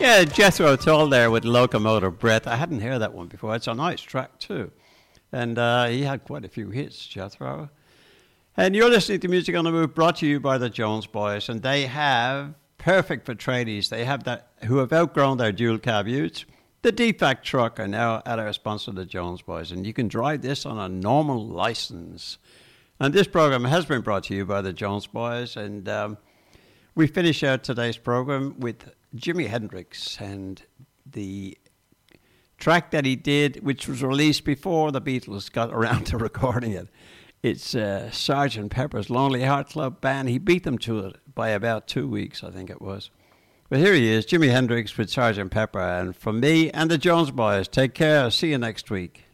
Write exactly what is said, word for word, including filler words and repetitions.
Yeah, Jethro Tull there with Locomotive Breath. I hadn't heard that one before. It's a nice track too. And uh, he had quite a few hits, Jethro. And you're listening to Music on the Move, brought to you by the Jones Boys. And they have, perfect for tradies, they have that, who have outgrown their dual cab utes. The D-Fact truck are now at our sponsor, the Jones Boys. And you can drive this on a normal license. And this program has been brought to you by the Jones Boys. And um, we finish out today's program with Jimi Hendrix and the track that he did, which was released before the Beatles got around to recording it. It's uh, Sergeant Pepper's Lonely Heart Club Band. He beat them to it by about two weeks, I think it was. But here he is, Jimi Hendrix with Sergeant Pepper. And from me and the Jones Boys, take care. See you next week.